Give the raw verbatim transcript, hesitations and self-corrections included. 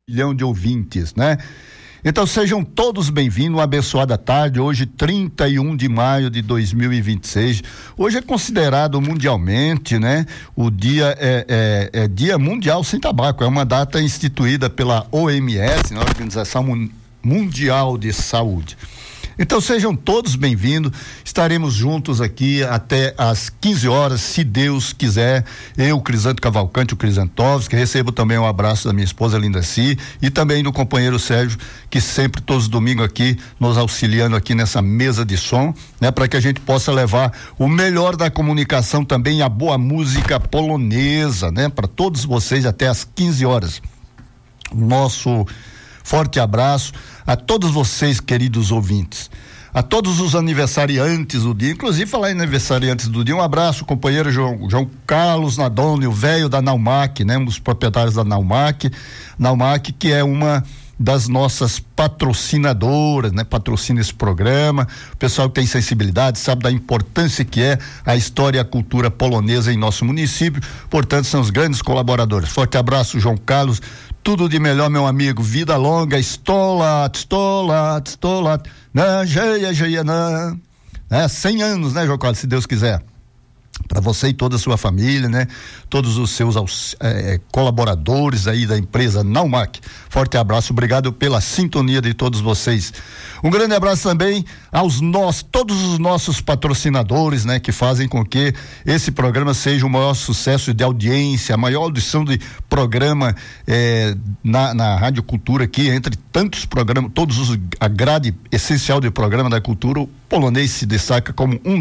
milhão de ouvintes, né? Então sejam todos bem-vindos, uma abençoada tarde, hoje trinta e um de maio de dois mil e vinte e seis. Hoje é considerado mundialmente, né? O dia é, é, é Dia Mundial Sem Tabaco, é uma data instituída pela O M S, né? Organização Mundial de Saúde. Então sejam todos bem-vindos, estaremos juntos aqui até às quinze horas, se Deus quiser. Eu, Crisanto Cavalcante, o Crisantovski, recebo também um abraço da minha esposa Lindaci e também do companheiro Sérgio, que sempre todos os domingos aqui nos auxiliando aqui nessa mesa de som, né, para que a gente possa levar o melhor da comunicação também, a boa música polonesa, né, para todos vocês até às quinze horas. Nosso forte abraço a todos vocês, queridos ouvintes, a todos os aniversariantes do dia, inclusive falar em aniversariantes do dia, um abraço, companheiro João, João Carlos Nadoni, o velho da Naumac, né? Um dos proprietários da Naumac, Naumac, que é uma das nossas patrocinadoras, né? Patrocina esse programa, o pessoal que tem sensibilidade sabe da importância que é a história e a cultura polonesa em nosso município, portanto são os grandes colaboradores. Forte abraço, João Carlos, tudo de melhor, meu amigo, vida longa, stolat, stolat, stolat, na jeia, jeia, na, né? cem anos, né, João Carlos, se Deus quiser, para você e toda a sua família, né? Todos os seus é, colaboradores aí da empresa Naumac. Forte abraço, obrigado pela sintonia de todos vocês. Um grande abraço também aos nossos, todos os nossos patrocinadores, né? Que fazem com que esse programa seja o maior sucesso de audiência, a maior audição de programa é, na, na Rádio Cultura aqui, entre tantos programas, todos os, a grade essencial de programa da cultura, o polonês se destaca como um